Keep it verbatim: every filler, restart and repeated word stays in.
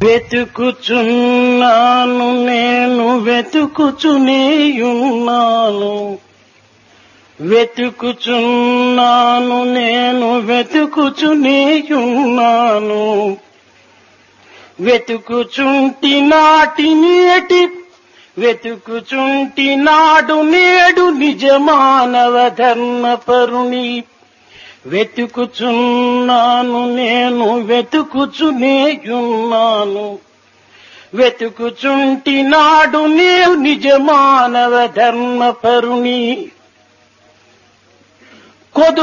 వెతుకుచున్నాను నేను వెతుకుచునేయున్నాను వెతుకుచున్నాను నేను వెతుకుచునేయున్నాను వెతుకుచుంటి నాటి నేటి వెతుకుచుంటి నాడు నేడు నిజ మానవ ధర్మపరుని వెతుకుచున్నాను నేను వెతుకుచునేయున్నాను వెతుకుచుంటి నాడు నేను నిజ మానవ ధర్మపరుని కొదు